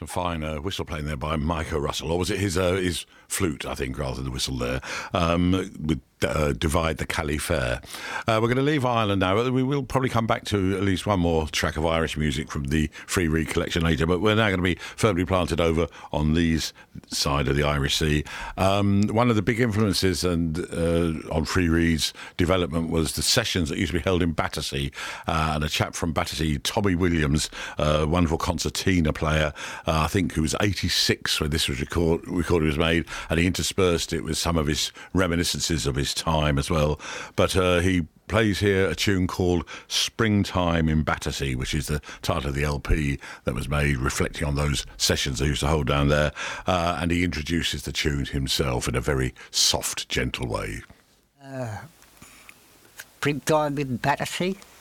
Some fine whistle playing there by Mike O'Russell, or was it his flute, I think, rather than the whistle there, with Divide the Calais Fair. We're going to leave Ireland now. We will probably come back to at least one more track of Irish music from the Free Reed collection later, but we're now going to be firmly planted over on these side of the Irish Sea. One of the big influences on Free Reed's development was the sessions that used to be held in Battersea, and a chap from Battersea, Tommy Williams, a wonderful concertina player, I think who was 86 when this was recorded was made, and he interspersed it with some of his reminiscences of his time as well. But he plays here a tune called Springtime in Battersea, which is the title of the LP that was made reflecting on those sessions they used to hold down there, and he introduces the tune himself in a very soft, gentle way. Springtime in Battersea.